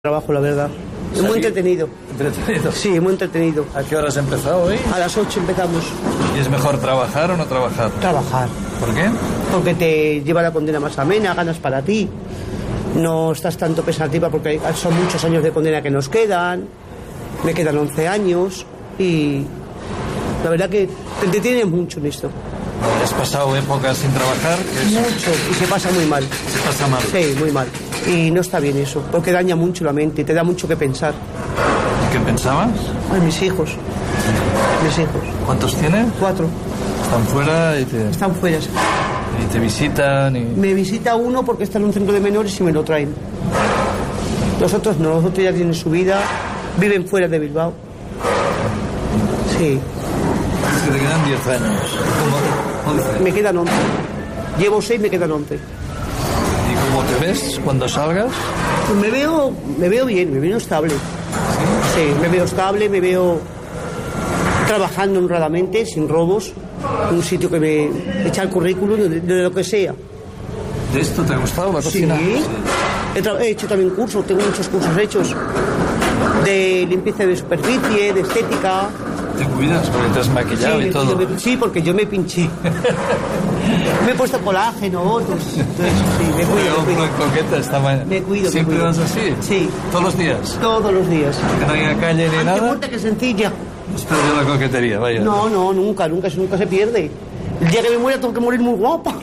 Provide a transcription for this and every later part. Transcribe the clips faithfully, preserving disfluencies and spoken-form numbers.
Trabajo, la verdad. Es muy entretenido. ¿Entretenido? Sí, muy entretenido. ¿A qué hora has empezado hoy? A las ocho empezamos. ¿Y es mejor trabajar o no trabajar? Trabajar. ¿Por qué? Porque te lleva la condena más amena, ganas para ti. No estás tanto pensativa porque son muchos años de condena que nos quedan. Me quedan once años y la verdad que te entretienes mucho en esto. ¿Has pasado épocas sin trabajar? ¿Qué es? Mucho. Y se pasa muy mal. Se pasa mal. Sí, muy mal. Y no está bien eso, porque daña mucho la mente, te da mucho que pensar. ¿Qué pensabas? Ay, mis hijos. Mis hijos. ¿Cuántos tienes? Cuatro. Están fuera y te, Están fuera. y te visitan y... Me visita uno porque está en un centro de menores y me lo traen. Los otros no, los otros ya tienen su vida, viven fuera de Bilbao. Sí. Es que te quedan diez años. ¿Cómo? once. Me quedan once. Llevo seis, me quedan once. ¿Y cómo te ves cuando salgas? Pues me veo, me veo bien, me veo estable. Sí, me veo estable, me veo trabajando honradamente, sin robos, en un sitio que me echa el currículum de, de lo que sea. ¿De esto te ha gustado la Sí. cocina? He, tra- he hecho también cursos, tengo muchos cursos hechos de limpieza de superficie, de estética. ¿Te cuidas? Porque te has maquillado Sí, y todo. yo me- sí, porque yo me pinché. Me he puesto colágeno, otros. Entonces, sí, me cuido, Yo me muy cuido. coqueta esta mañana. Me cuido, me ¿Siempre cuido. vas así? Sí. ¿Todos los días? Todos los días. ¿Que no haya calle ni Ay, qué nada? muerta, qué sencilla. Has perdido la coquetería, vaya. No, no, nunca, nunca, eso nunca se pierde. El día que me muera tengo que morir muy guapa.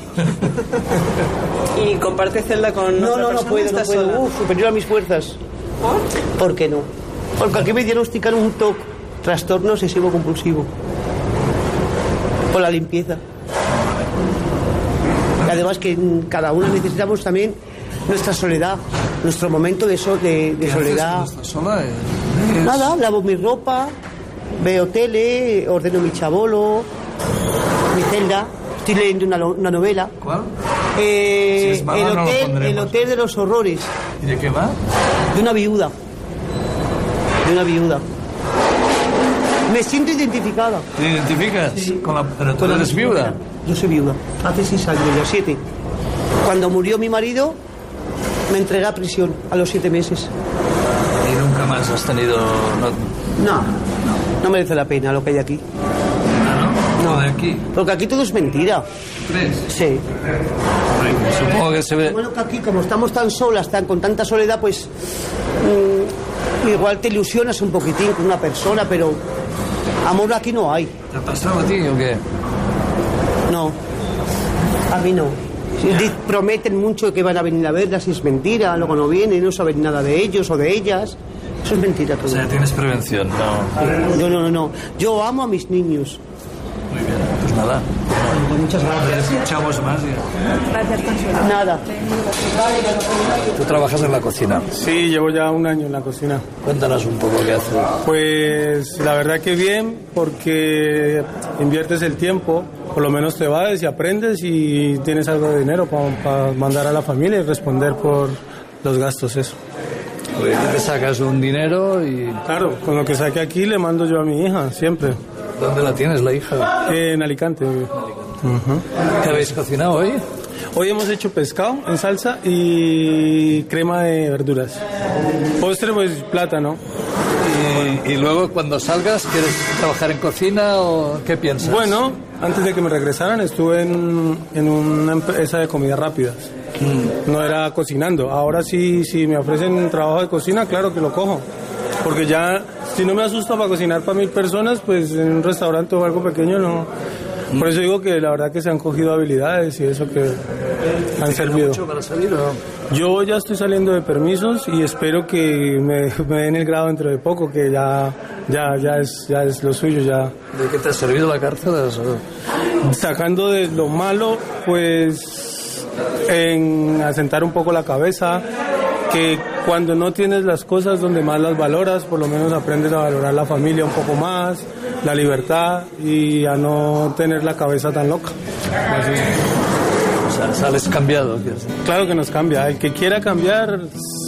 ¿Y comparte celda con No, otra no, no persona? puedo, no ¿Estás puedo. sola? Uf, superior a mis fuerzas. ¿Por? ¿Por qué no? Porque aquí me diagnosticaron un T O C, trastorno obsesivo compulsivo. Por la limpieza. Y además que mm, cada uno necesitamos también nuestra soledad, nuestro momento de, so- de, de ¿Qué soledad. haces cuando estás sola? Eh, ¿lees? Nada, lavo mi ropa, veo tele, ordeno mi chabolo, mi celda, estoy leyendo una, lo- una novela. ¿Cuál? Eh, Si es mala, el, no lo hotel, pondremos. el hotel de los horrores, ¿Y de qué va? de una viuda. De una viuda. Me siento identificada. ¿Te identificas? Con la... ¿Pero tú Con la eres viuda? señora. Yo soy viuda. Hace seis años, ya siete. Cuando murió mi marido, me entregué a prisión a los siete meses. Y nunca más has tenido... No, No, no merece la pena lo que hay aquí. ¿no? ¿No de aquí? Porque aquí todo es mentira. ¿Crees? Sí. Supongo que se ve... Bueno, que aquí, como estamos tan solas, tan con tanta soledad, pues mm, igual te ilusionas un poquitín con una persona, pero amor aquí no hay. ¿Te ha pasado a ti o qué? No, a mí no. Di- Prometen mucho que van a venir a verlas y es mentira, luego no vienen, no saben nada de ellos o de ellas. Eso es mentira O todo. sea, tienes prevención, ¿no? No, no, no, no. Yo amo a mis niños. Muy bien, pues nada. Muchas gracias. Escuchamos más ya. Gracias, Consuelo. Nada. Tú trabajas en la cocina. Sí, llevo ya un año en la cocina. Cuéntanos un poco qué haces. Pues la verdad que bien, porque inviertes el tiempo, por lo menos te vas y aprendes y tienes algo de dinero para mandar a la familia y responder por los gastos, eso. Porque tú te sacas un dinero y... Claro, con lo que saque aquí le mando yo a mi hija, siempre. ¿Dónde la tienes, la hija? En Alicante. Ujú. ¿Qué habéis cocinado hoy? Hoy hemos hecho pescado en salsa y crema de verduras. Postre, pues plátano. Y, y luego cuando salgas, ¿quieres trabajar en cocina o qué piensas? Bueno, antes de que me regresaran estuve en, en una empresa de comidas rápidas. No era cocinando. Ahora sí, si me ofrecen trabajo de cocina, claro que lo cojo. Porque ya, si no me asusta para cocinar para mil personas, pues en un restaurante o algo pequeño no. Por eso digo que la verdad que se han cogido habilidades y eso que han servido. ¿Mucho para salir o...? Yo ya estoy saliendo de permisos y espero que me, me den el grado dentro de poco, que ya, ya, ya, es, ya es lo suyo, ya. ¿De qué te ha servido la cárcel? O- Sacando de lo malo, pues en asentar un poco la cabeza, que cuando no tienes las cosas donde más las valoras, por lo menos aprendes a valorar la familia un poco más, la libertad y a no tener la cabeza tan loca. Así. O sea, sales cambiado. ¿Quieres decir? Claro que nos cambia, el que quiera cambiar